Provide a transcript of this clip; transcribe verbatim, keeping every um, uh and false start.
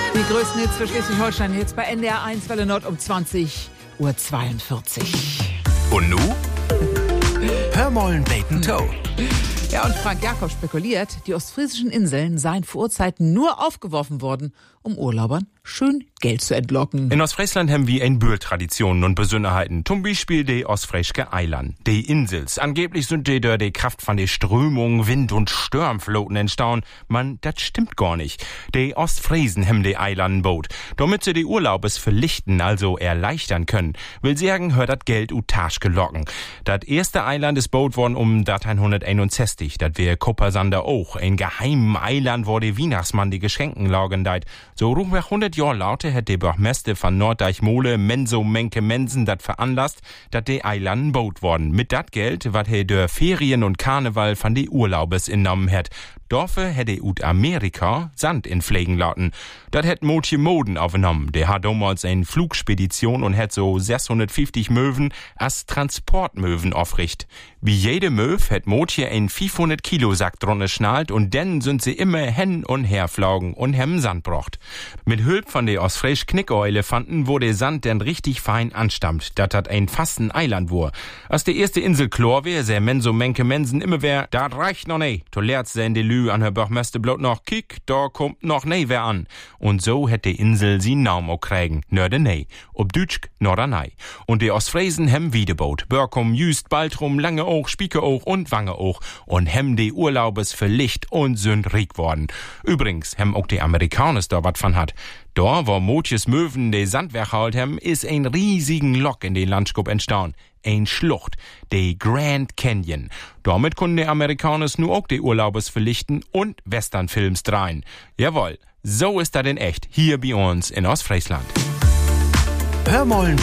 Die größten Hits für Schleswig-Holstein jetzt bei N D R eins Welle Nord um zwanzig Uhr zweiundvierzig. Und nu? Hör mollen Bacon Toe. Ja, und Frank Jakob spekuliert, die ostfriesischen Inseln seien vor Urzeiten nur aufgeworfen worden, um Urlaubern schön Geld zu entlocken. In Ostfriesland haben wir ein Bürtraditionen und Besonderheiten. Zum Beispiel die Ostfriesche Eiland, die Insels. Angeblich sind die durch die Kraft von der Strömung, Wind und Sturmfloten entstanden. Man, das stimmt gar nicht. Die Ostfriesen haben die Eilanden baut. Damit sie die Urlaubes verlichten, also erleichtern können, will sagen, hört das Geld ut Tasch gelocken. Das erste Eiland ist baut worden um neunzehnhunderteinundsechzig. Das wär Koppersander auch. Ein geheimen Eiland, wo die Weihnachtsmann die Geschenken lagen deit. So ungefähr hundert Jahre lauter hat der Bürgermeister von Norddeichmole Menso Menke Mensen dat veranlasst, dat die Eilanden baut worden. Mit dat Geld, wat he der Ferien und Karneval von die Urlaubes innommen hat. Dafür hätte ut Amerika Sand in Pflegen lauten. Dat hätt Motje Moden aufgenommen. Der hat damals eine Flugspedition und hätt so sechshundertfünfzig Möwen als Transportmöwen aufricht. Wie jede Möw hätt Motje ein fünfhundert Kilo Sack drunne schnallt und dann sind sie immer hen und her flogen und hem Sand brocht. Mit Hülp von der Ostfriesche Knickerelefanten, wo der Sand denn richtig fein anstammt. Dat hat ein fasten Eiland wur. Als die erste Insel klar wär, seh Menso Menke Mensen immer wär, dat reicht noch ne. To lehrt se in de Lü an Herr Bürgermeister blot noch, kick, da kommt noch ne wer an. Und so hätt die Insel sie Namen auch kriegen. Nörde ne. Ob Dütsch, Nordernei. Und die Ostfriesen hem Wiedeboot. Börkum, Jüst, Baltrum, Lange auch, Spieke auch und Wange auch. Und hem die Urlaubes für Licht und sind rik worden. Übrigens, hem auch die Amerikaners da wat von hat. Da, wo Motjes Möwen de Sandwerk halt hem, is ein riesigen Lock in den Landschap entstanden. Ein Schlucht, de Grand Canyon. Damit konnten die Amerikaners nur auch die Urlaubes verlichten und Westernfilms dreien. Jawohl, so ist das in echt, hier bei uns in Ostfriesland. Hör mollen